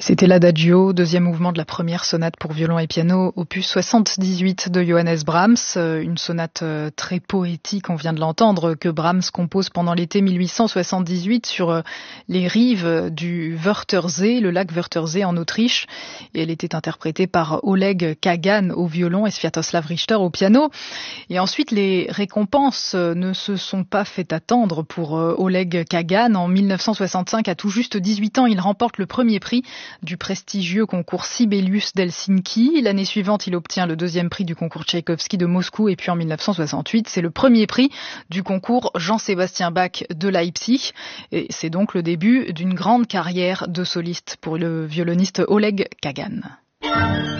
C'était l'Adagio, deuxième mouvement de la première sonate pour violon et piano, opus 78 de Johannes Brahms, une sonate très poétique, on vient de l'entendre, que Brahms compose pendant l'été 1878 sur les rives du Wörthersee, le lac Wörthersee en Autriche, et elle était interprétée par Oleg Kagan au violon et Sviatoslav Richter au piano. Et ensuite, les récompenses ne se sont pas fait attendre pour Oleg Kagan. En 1965, à tout juste 18 ans, il remporte le premier prix du prestigieux concours Sibelius d'Helsinki. L'année suivante, il obtient le deuxième prix du concours Tchaïkovski de Moscou. Et puis en 1968, c'est le premier prix du concours Jean-Sébastien Bach de Leipzig. Et c'est donc le début d'une grande carrière de soliste pour le violoniste Oleg Kagan.